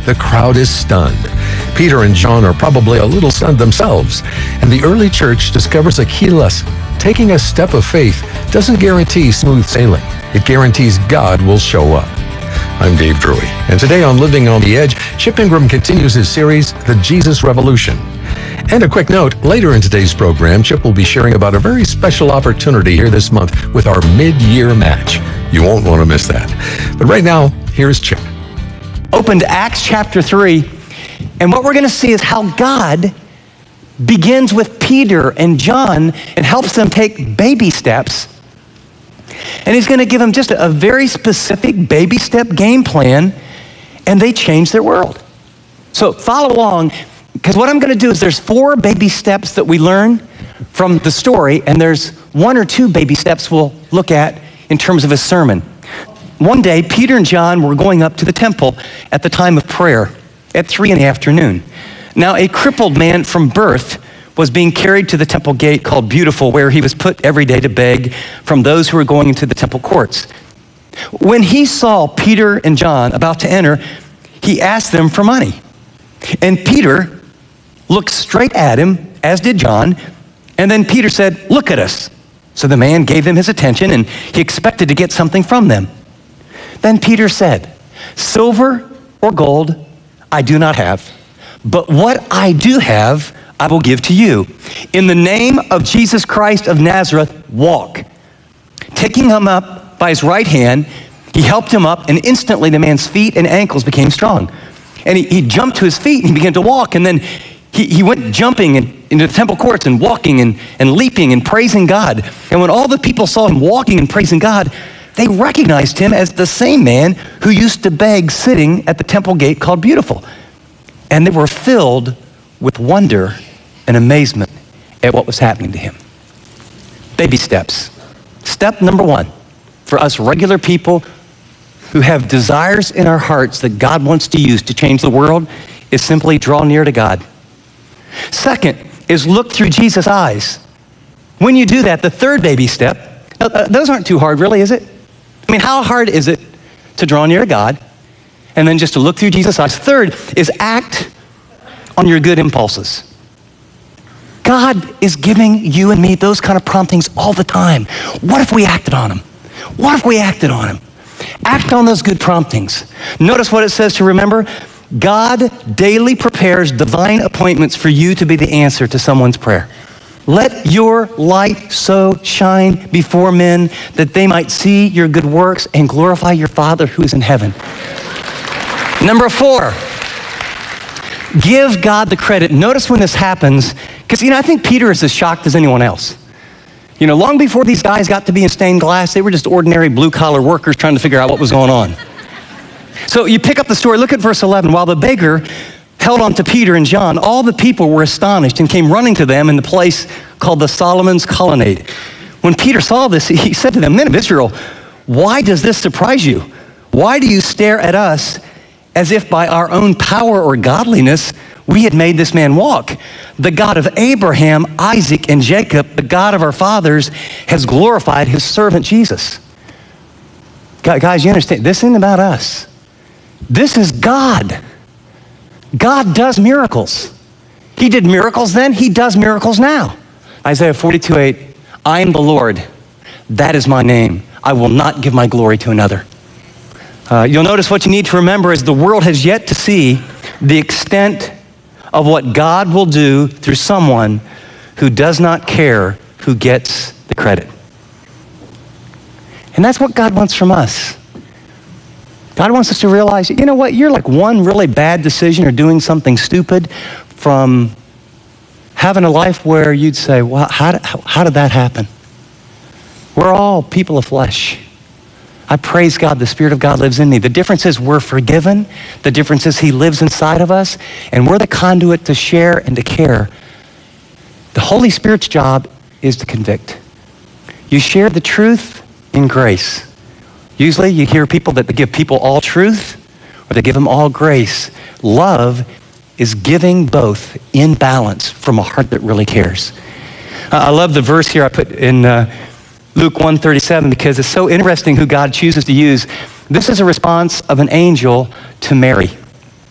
The crowd is stunned. Peter and John are probably a little stunned themselves, and the early church discovers a key lesson. Taking a step of faith doesn't guarantee smooth sailing. It guarantees God will show up. I'm Dave Drury, and today on Living on the Edge, Chip Ingram continues his series, The Jesus Revolution. And a quick note, later in today's program, Chip will be sharing about a very special opportunity here this month with our mid-year match. You won't want to miss that. But right now, here's Chip. Open to Acts chapter 3, and what we're going to see is how God begins with Peter and John and helps them take baby steps. And he's going to give them just a very specific baby step game plan, and they change their world. So follow along, because what I'm going to do is there's 4 baby steps that we learn from the story, and there's 1 or 2 baby steps we'll look at in terms of a sermon. One day, Peter and John were going up to the temple at the time of prayer at 3 in the afternoon. Now, a crippled man from birth was being carried to the temple gate called Beautiful, where he was put every day to beg from those who were going into the temple courts. When he saw Peter and John about to enter, he asked them for money. And Peter looked straight at him, as did John, and then Peter said, "Look at us." So the man gave them his attention, and he expected to get something from them. Then Peter said, "Silver or gold I do not have, but what I do have I will give to you. In the name of Jesus Christ of Nazareth, walk." Taking him up by his right hand, he helped him up, and instantly the man's feet and ankles became strong. And he jumped to his feet and he began to walk, and then he went jumping into the temple courts and walking and leaping and praising God. And when all the people saw him walking and praising God, they recognized him as the same man who used to beg sitting at the temple gate called Beautiful. And they were filled with wonder and amazement at what was happening to him. Baby steps. Step number 1, for us regular people who have desires in our hearts that God wants to use to change the world, is simply draw near to God. Second is look through Jesus' eyes. When you do that, the third baby step, those aren't too hard really, is it? I mean, how hard is it to draw near to God and then just to look through Jesus' eyes? Third is act on your good impulses. God is giving you and me those kind of promptings all the time. What if we acted on them? What if we acted on them? Act on those good promptings. Notice what it says to remember. God daily prepares divine appointments for you to be the answer to someone's prayer. Let your light so shine before men that they might see your good works and glorify your Father who is in heaven. Number 4, give God the credit. Notice when this happens, because I think Peter is as shocked as anyone else. Long before these guys got to be in stained glass, they were just ordinary blue-collar workers trying to figure out what was going on. So you pick up the story, look at verse 11. While the beggar held on to Peter and John, all the people were astonished and came running to them in the place called the Solomon's Colonnade. When Peter saw this, he said to them, "Men of Israel, why does this surprise you? Why do you stare at us as if by our own power or godliness we had made this man walk? The God of Abraham, Isaac, and Jacob, the God of our fathers, has glorified his servant Jesus." Guys, you understand, this isn't about us. This is God. God does miracles. He did miracles then, he does miracles now. Isaiah 42:8, "I am the Lord, that is my name. I will not give my glory to another." You'll notice what you need to remember is the world has yet to see the extent of what God will do through someone who does not care who gets the credit. And that's what God wants from us. God wants us to realize, you know what, you're like one really bad decision or doing something stupid from having a life where you'd say, well, how did that happen? We're all people of flesh. I praise God, the Spirit of God lives in me. The difference is we're forgiven. The difference is he lives inside of us, and we're the conduit to share and to care. The Holy Spirit's job is to convict. You share the truth in grace. Usually you hear people that they give people all truth or they give them all grace. Love is giving both in balance from a heart that really cares. I love the verse here I put in Luke 1:37 because it's so interesting who God chooses to use. This is a response of an angel to Mary.